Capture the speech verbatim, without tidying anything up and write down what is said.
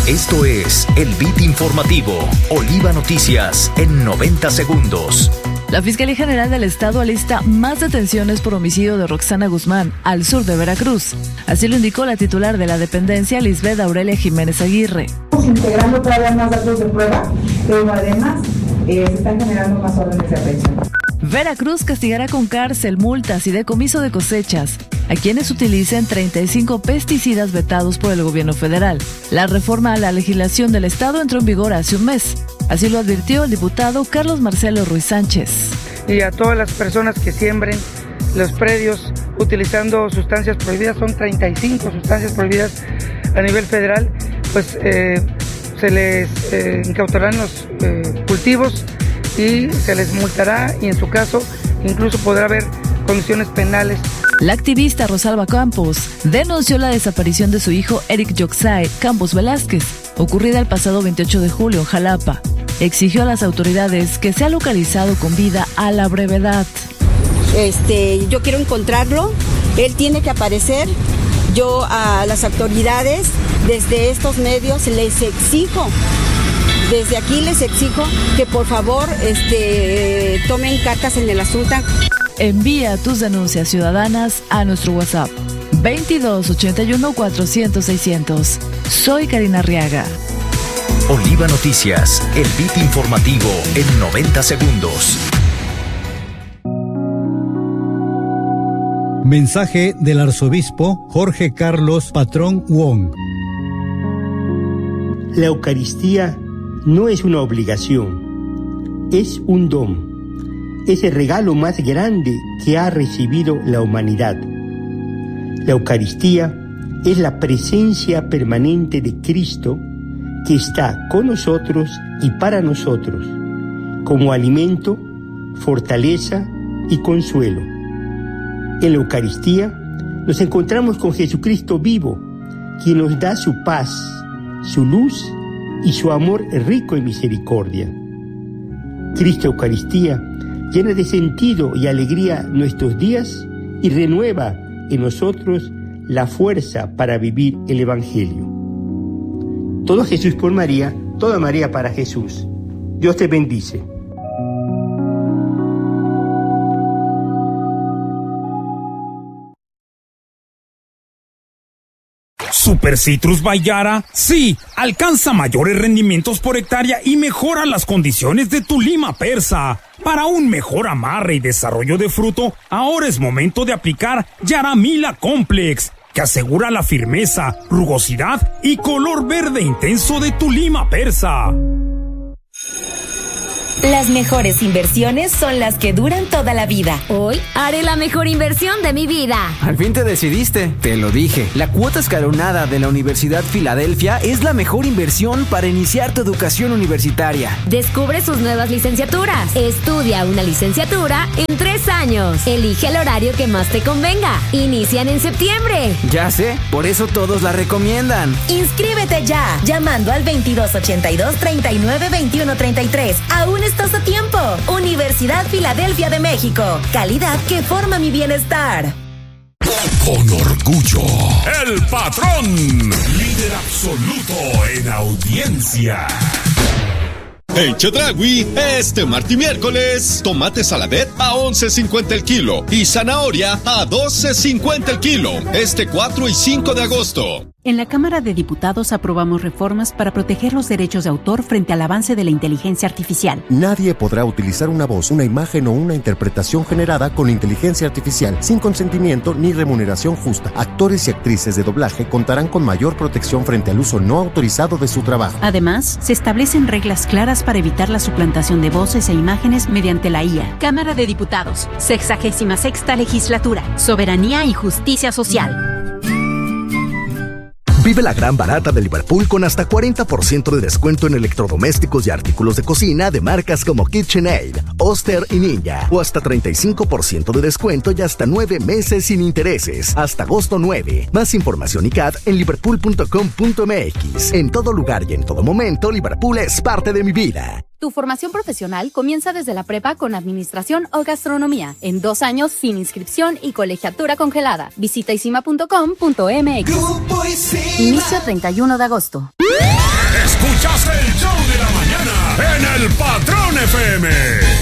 Esto es el Beat Informativo, Oliva Noticias en noventa segundos. La Fiscalía General del Estado alista más detenciones por homicidio de Roxana Guzmán, al sur de Veracruz. Así lo indicó la titular de la dependencia, Lisbeth Aurelia Jiménez Aguirre. Estamos integrando todavía más datos de prueba, pero además eh, se están generando más órdenes de aprehensión. Veracruz castigará con cárcel, multas y decomiso de cosechas a quienes utilicen treinta y cinco pesticidas vetados por el gobierno federal. La reforma a la legislación del Estado entró en vigor hace un mes. Así lo advirtió el diputado Carlos Marcelo Ruiz Sánchez. Y a todas las personas que siembren los predios utilizando sustancias prohibidas, son treinta y cinco sustancias prohibidas a nivel federal, pues eh, se les eh, incautarán los eh, cultivos y se les multará, y en su caso incluso podrá haber condiciones penales. La activista Rosalba Campos denunció la desaparición de su hijo Eric Yoxay Campos Velázquez, ocurrida el pasado veintiocho de julio en Jalapa. Exigió a las autoridades que sea localizado con vida a la brevedad. Este, yo quiero encontrarlo, él tiene que aparecer. Yo a las autoridades desde estos medios les exijo, desde aquí les exijo que por favor este, tomen cartas en el asunto. Envía tus denuncias ciudadanas a nuestro WhatsApp veintidós ochenta y uno cuatrocientos seiscientos. Soy Karina Arriaga. Oliva Noticias, el Beat Informativo en noventa segundos. Mensaje del arzobispo Jorge Carlos Patrón Wong. La Eucaristía no es una obligación, es un don. Es el regalo más grande que ha recibido la humanidad. La Eucaristía es la presencia permanente de Cristo que está con nosotros y para nosotros, como alimento, fortaleza y consuelo. En la Eucaristía nos encontramos con Jesucristo vivo, quien nos da su paz, su luz y su amor rico en misericordia. Cristo Eucaristía llena de sentido y alegría nuestros días y renueva en nosotros la fuerza para vivir el Evangelio. Todo Jesús por María, toda María para Jesús. Dios te bendice. Super Citrus by Yara, sí, alcanza mayores rendimientos por hectárea y mejora las condiciones de tu lima persa. Para un mejor amarre y desarrollo de fruto, ahora es momento de aplicar Yaramila Complex, que asegura la firmeza, rugosidad y color verde intenso de tu lima persa. Las mejores inversiones son las que duran toda la vida. Hoy haré la mejor inversión de mi vida. Al fin te decidiste, te lo dije. La cuota escalonada de la Universidad Filadelfia es la mejor inversión para iniciar tu educación universitaria. Descubre sus nuevas licenciaturas. Estudia una licenciatura en tres años. Elige el horario que más te convenga. Inician en septiembre. Ya sé, por eso todos la recomiendan. Inscríbete ya, llamando al veintidós ochenta y dos treinta y nueve veintiuno treinta y tres. Aún estás a tiempo. Universidad Filadelfia de México. Calidad que forma mi bienestar. Con orgullo, el patrón, líder absoluto en audiencia. En Chedraui, este martes y miércoles, tomate saladet a once cincuenta el kilo y zanahoria a doce cincuenta el kilo, este cuatro y cinco de agosto. En la Cámara de Diputados aprobamos reformas para proteger los derechos de autor frente al avance de la inteligencia artificial. Nadie podrá utilizar una voz, una imagen o una interpretación generada con inteligencia artificial sin consentimiento ni remuneración justa. Actores y actrices de doblaje contarán con mayor protección frente al uso no autorizado de su trabajo. Además, se establecen reglas claras para evitar la suplantación de voces e imágenes mediante la I A. Cámara de Diputados, sexagésima sexta legislatura, soberanía y justicia social. Vive la gran barata de Liverpool con hasta cuarenta por ciento de descuento en electrodomésticos y artículos de cocina de marcas como KitchenAid, Oster y Ninja. O hasta treinta y cinco por ciento de descuento y hasta nueve meses sin intereses. Hasta agosto nueve. Más información y C A D en liverpool punto com punto m x. En todo lugar y en todo momento, Liverpool es parte de mi vida. Tu formación profesional comienza desde la prepa con administración o gastronomía, en dos años sin inscripción y colegiatura congelada. Visita isima punto com punto m x. Inicio treinta y uno de agosto. Escuchaste el show de la mañana en el Patrón F M.